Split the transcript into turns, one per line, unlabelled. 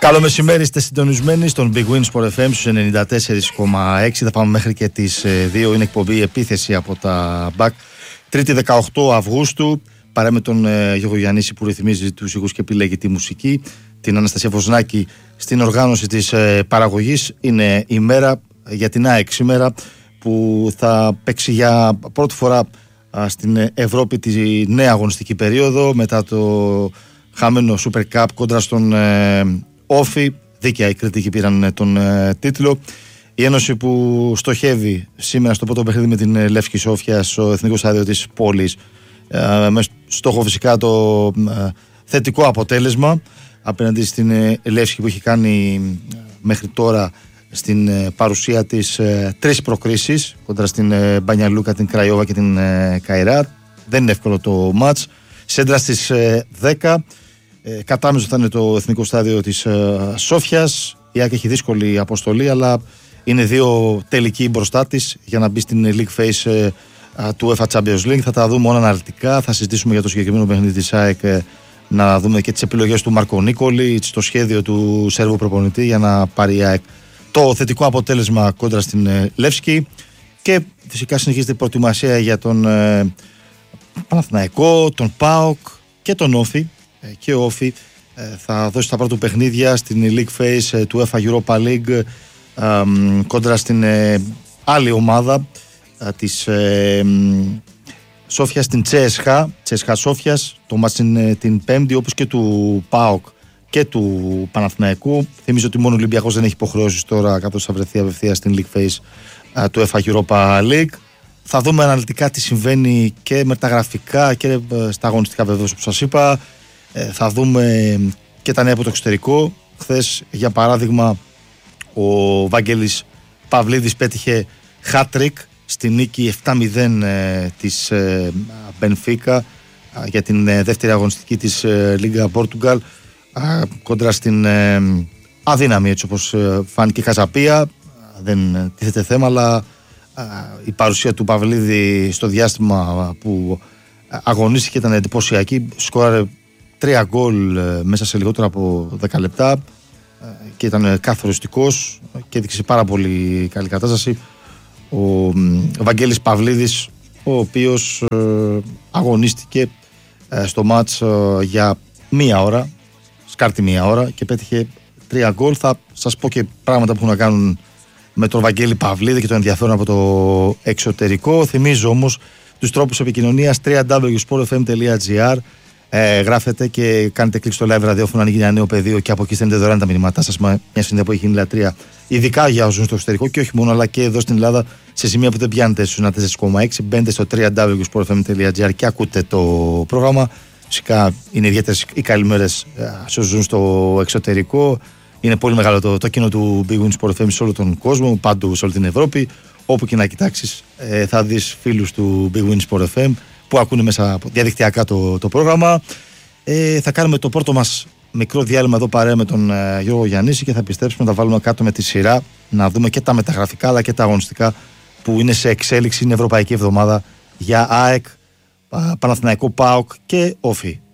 Καλό μεσημέρι, είστε συντονισμένοι στον Big Win Sport FM στους 94,6. Θα πάμε μέχρι και τις 2. Είναι εκπομπή επίθεση από τα BAC. Τρίτη 18 Αυγούστου. Παρά με τον Γιώργο Γιαννίση που ρυθμίζει τους ήχους και επιλέγει τη μουσική. Την Αναστασία Βοσνάκη στην οργάνωση της παραγωγής. Είναι η μέρα για την ΑΕΚ σήμερα που θα παίξει για πρώτη φορά στην Ευρώπη τη νέα αγωνιστική περίοδο μετά το χαμένο Super Cup κόντρα στον Όφη. Δίκαια οι κριτικοί πήραν τον τίτλο. Η Ένωση που στοχεύει σήμερα στο πρώτο παιχνίδι με την Λεύσκη Σόφια στο Εθνικό Στάδιο της πόλης, με στόχο φυσικά το θετικό αποτέλεσμα απέναντι στην Λεύσκη που έχει κάνει μέχρι τώρα στην παρουσία της 3 προκρίσεις κόντρα στην Μπανιαλούκα, την Κραϊόβα και την Καϊράτ. Δεν είναι εύκολο το μάτς. Σέντρα στις 10. Κατάμεσο θα είναι το Εθνικό Στάδιο της Σόφιας. Η ΑΕΚ έχει δύσκολη αποστολή, αλλά είναι 2 τελικοί μπροστά της για να μπει στην League Phase του UEFA Champions League. Θα τα δούμε όλα αναλυτικά. Θα συζητήσουμε για το συγκεκριμένο παιχνίδι της ΑΕΚ, να δούμε και τις επιλογές του Μάρκο Νίκολη, το σχέδιο του Σέρβου προπονητή για να πάρει η ΑΕΚ το θετικό αποτέλεσμα κόντρα στην Λεύσκη. Και φυσικά συνεχίζεται η προετοιμασία για τον Παναθηναϊκό, τον ΠΑΟΚ και τον Όφη. Και ο Όφη θα δώσει τα πρώτα παιχνίδια στην League Phase του UEFA Europa League κόντρα στην άλλη ομάδα της Σόφιας, την Τσέσχα Σόφιας. Το μάτς είναι την Πέμπτη, όπως και του ΠΑΟΚ και του Παναθηναϊκού. Θυμίζω ότι μόνο ο Ολυμπιακός δεν έχει υποχρεώσεις τώρα, καθώς θα βρεθεί απευθείας στην League Phase του UEFA Europa League. Θα δούμε αναλυτικά τι συμβαίνει και με τα γραφικά και στα αγωνιστικά, βεβαίως, όπως σας είπα. Θα δούμε και τα νέα από το εξωτερικό. Χθες, για παράδειγμα, ο Βαγγέλης Παυλίδης πέτυχε hat-trick στη νίκη 7-0 της Μπενφίκα για την δεύτερη αγωνιστική της Λίγκα Πόρτουγκαλ κόντρα στην αδύναμη, έτσι όπως φάνηκε, Χαζαπία. Δεν τίθεται θέμα, αλλά η παρουσία του Παυλίδη στο διάστημα που αγωνίστηκε ήταν εντυπωσιακή. Σκόραρε 3 γκολ μέσα σε λιγότερο από 10 λεπτά και ήταν καθοριστικός και έδειξε πάρα πολύ καλή κατάσταση ο Βαγγέλης Παυλίδης, ο οποίος αγωνίστηκε στο μάτς για 1 ώρα, σκάρτη 1 ώρα, και πέτυχε 3 γκολ. Θα σας πω και πράγματα που έχουν να κάνουν με τον Βαγγέλη Παυλίδη και το ενδιαφέρον από το εξωτερικό. Θυμίζω όμως τους τρόπους επικοινωνίας: www.sportfm.gr. Γράφετε και κάνετε κλικ στο live ραδιόφωνο, ανοίγει ένα νέο πεδίο και από εκεί στέλνετε δωρεάν τα μηνύματά σας. Μια συνδέα που έχει γίνει λατρεία, ειδικά για όσους ζουν στο εξωτερικό και όχι μόνο, αλλά και εδώ στην Ελλάδα, σε σημεία που δεν πιάνετε στους 4,6. Μπαίνετε στο www.sportfm.gr και ακούτε το πρόγραμμα. Φυσικά είναι ιδιαίτερες οι καλημέρες σε όσους ζουν στο εξωτερικό. Είναι πολύ μεγάλο το κοινό του Big Win Sport FM σε όλο τον κόσμο, παντού σε όλη την Ευρώπη. Όπου και να κοιτάξεις, θα δεις φίλους του Big Win Sport FM που ακούνε μέσα από διαδικτυακά το πρόγραμμα. Θα κάνουμε το πρώτο μας μικρό διάλειμμα εδώ παρέα με τον Γιώργο Γιαννίση και θα επιστρέψουμε να τα βάλουμε κάτω με τη σειρά, να δούμε και τα μεταγραφικά αλλά και τα αγωνιστικά που είναι σε εξέλιξη. Είναι Ευρωπαϊκή Εβδομάδα για ΑΕΚ, Παναθηναϊκό, ΠΑΟΚ και Όφη.